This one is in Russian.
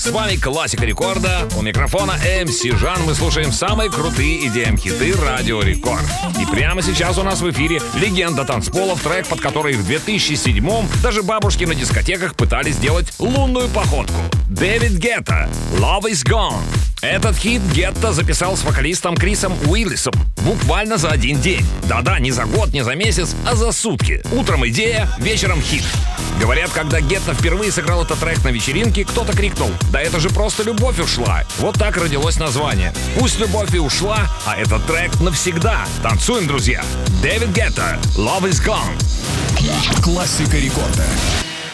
С вами Классика Рекорда. У микрофона МС Жан. Мы слушаем самые крутые EDM-хиты Радио Рекорд. И прямо сейчас у нас в эфире легенда танцполов, трек, под который в 2007-м даже бабушки на дискотеках пытались сделать лунную походку. Дэвид Гетта, Love is Gone. Этот хит Гетта записал с вокалистом Крисом Уиллисом буквально за один день. Да-да, не за год, не за месяц, а за сутки. Утром идея, вечером хит. Говорят, когда Гетта впервые сыграл этот трек на вечеринке, кто-то крикнул: «Да это же просто любовь ушла». Вот так родилось название. Пусть любовь и ушла, а этот трек навсегда. Танцуем, друзья. Дэвид Гетта, Love is Gone. Классика Рекорда.